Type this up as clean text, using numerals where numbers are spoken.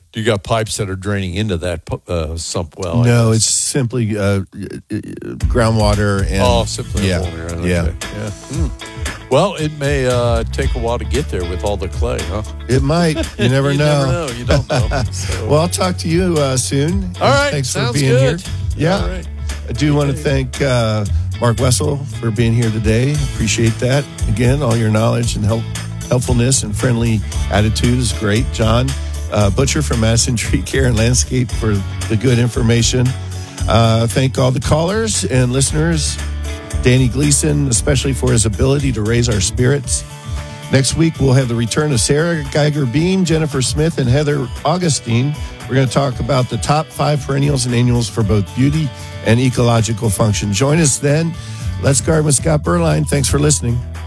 Do you got pipes that are draining into that sump well? No, it's simply groundwater. And, simply water. Okay. Yeah. Well, it may take a while to get there with all the clay, huh? It might. You never know. You don't know. So. Well, I'll talk to you soon. All right. Thanks Sounds for being good. here. Yeah. All right. I do want to thank Mark Wessel for being here today. Appreciate that. Again, all your knowledge and helpfulness and friendly attitude is great. John Butcher from Madison Tree Care and Landscape for the good information. Thank all the callers and listeners. Danny Gleason, especially for his ability to raise our spirits. Next week, we'll have the return of Sarah Geiger-Bean, Jennifer Smith, and Heather Augustine. We're going to talk about the top 5 perennials and annuals for both beauty and ecological function. Join us then. Let's Garden with Scott Berline. Thanks for listening.